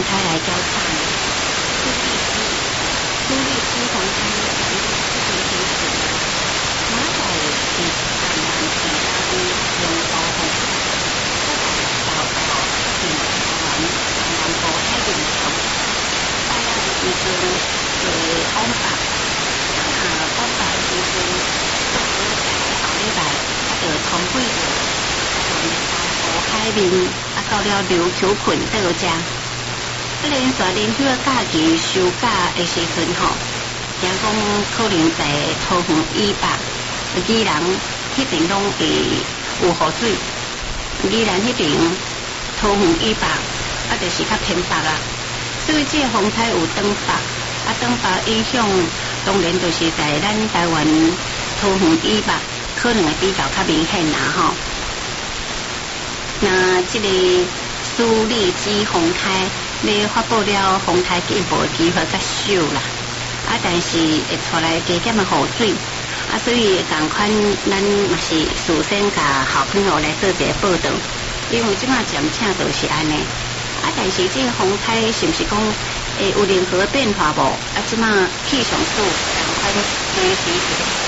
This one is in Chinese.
台来交战，苏力基红台马仔是台湾其他的用高红，再来到进台湾南部海面上，大概时阵往北，往北时阵，到后礼拜就通过着台湾南部海面，到了琉球群岛遮。连续连续个假期休假的时阵吼，听讲可能在桃园以北，宜兰迄边拢会有雨水。宜兰迄边桃园以北，就是较偏北啊。所以这个风台有东北，东北影响当然就是在咱台湾桃园以北，可能会比较较明显啦吼。那这个苏力基风台。要发布了风台警报的机会较少啦，但是会出来加减的雨水，所以同款咱嘛是事先甲好朋友来做一个报道，因为即马渐渐就是安尼，但是这个风台是不是讲会有任何变化无？即马气象署同款随时